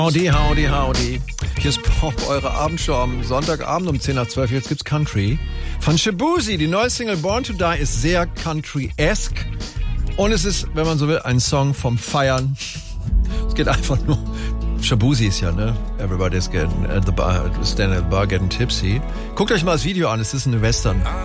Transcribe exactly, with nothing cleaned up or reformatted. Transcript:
Howdy, howdy, howdy. Hier ist Pop, eure Abendshow am Sonntagabend um zehn nach zwölf. Jetzt gibt's Country von Shaboozey. Die neue Single Born to Die ist sehr Country-esque. Und es ist, wenn man so will, ein Song vom Feiern. Es geht einfach nur... Shaboozey ist ja, ne? Everybody's getting at the bar, standing at the bar, getting tipsy. Guckt euch mal das Video an, es ist eine Western.